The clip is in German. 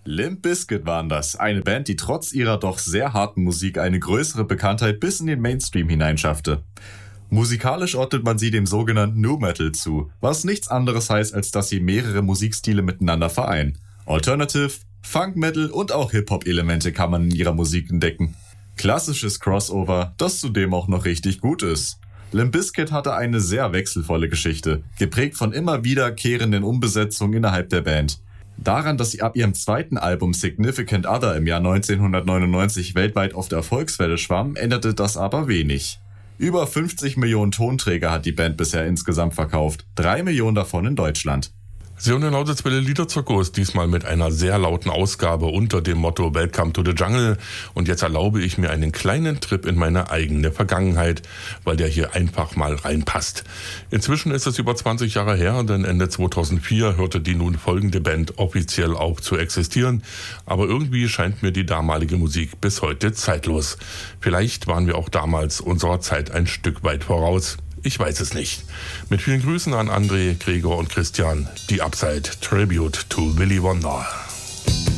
Limp Bizkit waren das, eine Band, die trotz ihrer doch sehr harten Musik eine größere Bekanntheit bis in den Mainstream hineinschaffte. Musikalisch ordnet man sie dem sogenannten Nu Metal zu, was nichts anderes heißt, als dass sie mehrere Musikstile miteinander vereinen. Alternative, Funk Metal und auch Hip-Hop-Elemente kann man in ihrer Musik entdecken. Klassisches Crossover, das zudem auch noch richtig gut ist. Limp Bizkit hatte eine sehr wechselvolle Geschichte, geprägt von immer wiederkehrenden Umbesetzungen innerhalb der Band. Daran, dass sie ab ihrem zweiten Album Significant Other im Jahr 1999 weltweit auf der Erfolgswelle schwamm, änderte das aber wenig. Über 50 Millionen Tonträger hat die Band bisher insgesamt verkauft, 3 Millionen davon in Deutschland. Sie hören den Lausitz-Welle Liederzirkus, diesmal mit einer sehr lauten Ausgabe unter dem Motto Welcome to the Jungle. Und jetzt erlaube ich mir einen kleinen Trip in meine eigene Vergangenheit, weil der hier einfach mal reinpasst. Inzwischen ist es über 20 Jahre her, denn Ende 2004 hörte die nun folgende Band offiziell auf zu existieren. Aber irgendwie scheint mir die damalige Musik bis heute zeitlos. Vielleicht waren wir auch damals unserer Zeit ein Stück weit voraus. Ich weiß es nicht. Mit vielen Grüßen an André, Gregor und Christian, die Upside Tribute to Willy Wonder.